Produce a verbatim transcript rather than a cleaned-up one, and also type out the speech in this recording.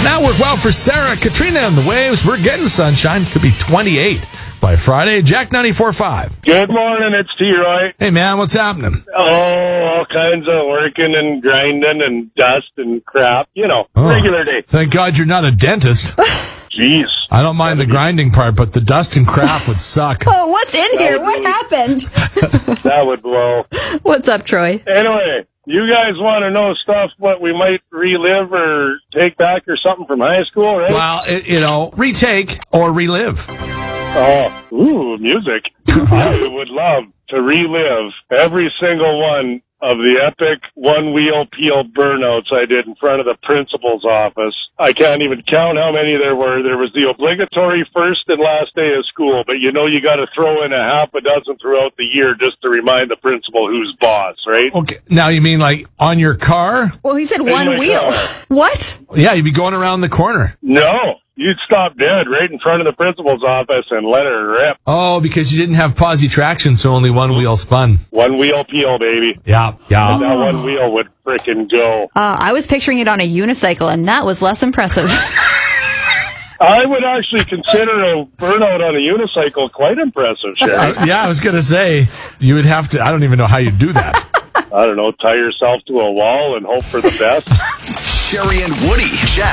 Now work well for Sarah. Katrina and the waves. We're getting sunshine. Could be twenty-eight by Friday. Jack ninety-four point five. Good morning, it's T-Roy. Hey, man, what's happening? Oh, all kinds of working and grinding and dust and crap. You know, Oh, regular day. Thank God you're not a dentist. Jeez. I don't mind the grinding part, but the dust and crap would suck. Oh, what's in here? would What really- happened? That would blow. What's up, Troy? Anyway, you guys want to know stuff what we might relive or take back or something from high school, right? Well, it, you know, retake or relive. Oh, ooh, music. I would love to relive every single one of the epic one-wheel peel burnouts I did in front of the principal's office. I can't even count how many there were. There was the obligatory first and last day of school, but you know you got to throw in a half a dozen throughout the year just to remind the principal who's boss, right? Okay, now you mean like on your car? Well, he said my one wheel. car. What? Yeah, you'd be going around the corner. No, you'd stop dead right in front of the principal's office and let her rip. Oh, because you didn't have posi traction, so only one wheel spun. One-wheel peel, baby. Yeah, yeah. That one wheel would frickin' go. Uh, I was picturing it on a unicycle, and that was less impressive. I would actually consider a burnout on a unicycle quite impressive, Sherry. Uh, yeah, I was going to say, you would have to, I don't even know how you'd do that. I don't know, tie yourself to a wall and hope for the best. Sherry and Woody, Jack